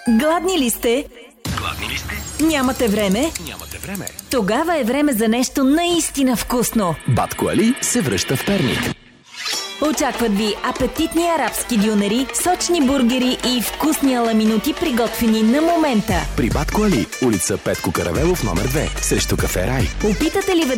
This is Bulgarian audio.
Гладни ли сте? Гладни ли сте? Нямате време? Нямате време. Тогава е време за нещо наистина вкусно. Батко Али се връща в Перник. Очакват ви апетитни арабски дюнери, сочни бургери и вкусни аламинути, приготвени на момента. При Батко Али, улица Петко Каравелов, номер 2, срещу кафе Рай. Опитате ли